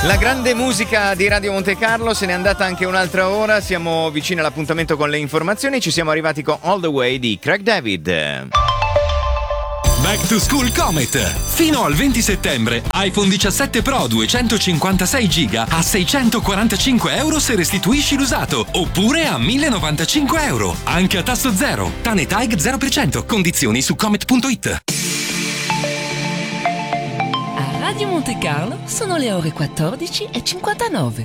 La grande musica di Radio Monte Carlo, se n'è andata anche un'altra ora, siamo vicini all'appuntamento con le informazioni, ci siamo arrivati con All the Way di Craig David. Back to School Comet. Fino al 20 settembre iPhone 17 Pro 256 GB a €645 se restituisci l'usato, oppure a €1.095, anche a tasso zero. TAG 0%, condizioni su comet.it. A Radio Monte Carlo sono le ore 14:59.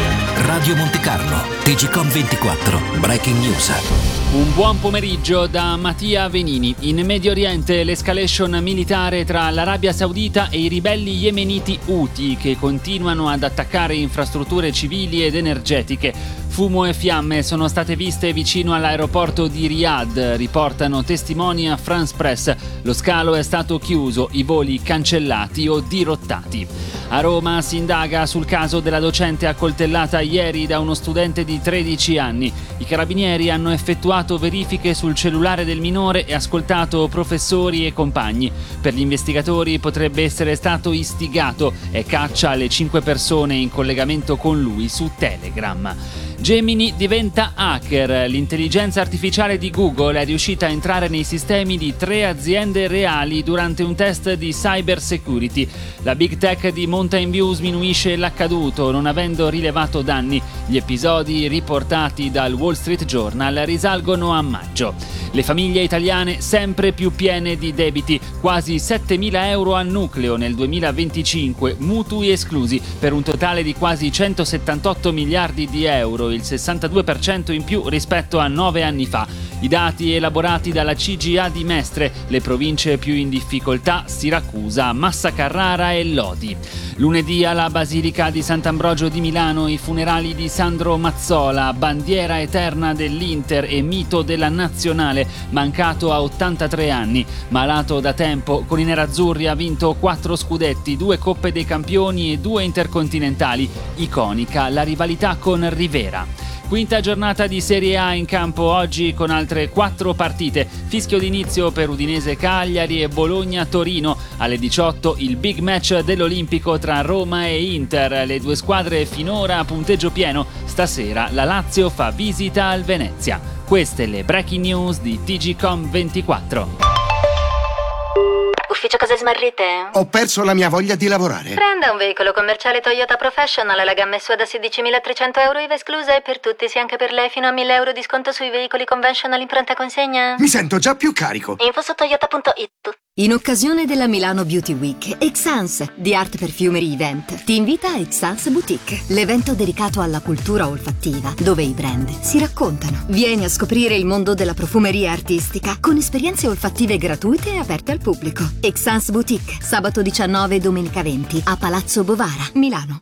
Radio Monte Carlo, TGcom 24, Breaking News. Un buon pomeriggio da Mattia Venini. In Medio Oriente l'escalation militare tra l'Arabia Saudita e i ribelli yemeniti Houthi, che continuano ad attaccare infrastrutture civili ed energetiche. Fumo e fiamme sono state viste vicino all'aeroporto di Riyadh, riportano testimoni a France Press. Lo scalo è stato chiuso, i voli cancellati o dirottati. A Roma si indaga sul caso della docente accoltellata ieri da uno studente di 13 anni. I carabinieri hanno effettuato verifiche sul cellulare del minore e ascoltato professori e compagni. Per gli investigatori potrebbe essere stato istigato e caccia alle 5 persone in collegamento con lui su Telegram. Gemini diventa hacker. L'intelligenza artificiale di Google è riuscita a entrare nei sistemi di 3 aziende reali durante un test di cyber security. La big tech di Mountain View sminuisce l'accaduto, non avendo rilevato danni. Gli episodi riportati dal Wall Street Journal risalgono a maggio. Le famiglie italiane sempre più piene di debiti, quasi 7.000 euro al nucleo nel 2025, mutui esclusi, per un totale di quasi 178 miliardi di euro, il 62% in più rispetto a 9 anni fa. I dati elaborati dalla CGA di Mestre, le province più in difficoltà: Siracusa, Massa Carrara e Lodi. Lunedì alla Basilica di Sant'Ambrogio di Milano i funerali di Sandro Mazzola, bandiera eterna dell'Inter e mito della nazionale, mancato a 83 anni. Malato da tempo, con i nerazzurri ha vinto 4 scudetti, 2 Coppe dei Campioni e 2 intercontinentali. Iconica la rivalità con Rivera. Quinta giornata di Serie A in campo oggi con altre 4 partite. Fischio d'inizio per Udinese Cagliari e Bologna Torino. Alle 18 il big match dell'Olimpico tra Roma e Inter. Le due squadre finora a punteggio pieno. Stasera la Lazio fa visita al Venezia. Queste le breaking news di TGcom 24. Ufficio cose smarrite? Ho perso la mia voglia di lavorare. Prenda un veicolo commerciale Toyota Professional, la gamma è sua da 16.300 euro, IVA esclusa, e per tutti, sì anche per lei, fino a 1.000 euro di sconto sui veicoli conventional in pronta consegna. Mi sento già più carico. Info su toyota.it. In occasione della Milano Beauty Week, Exans, di Art Perfumery Event, ti invita a Exans Boutique, l'evento dedicato alla cultura olfattiva, dove i brand si raccontano. Vieni a scoprire il mondo della profumeria artistica con esperienze olfattive gratuite e aperte al pubblico. Exans Boutique, sabato 19 e domenica 20, a Palazzo Bovara, Milano.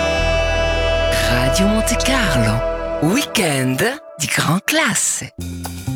Radio Monte Carlo, weekend di gran classe.